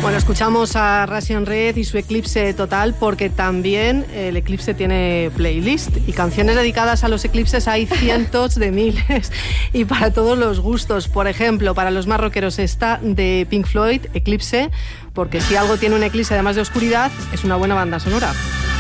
Bueno, escuchamos a Russian Red y su Eclipse Total porque también el Eclipse tiene playlist y canciones dedicadas a los eclipses hay cientos de miles y para todos los gustos. Por ejemplo, para los más rockeros está de Pink Floyd, Eclipse, porque si algo tiene un eclipse además de oscuridad, es una buena banda sonora.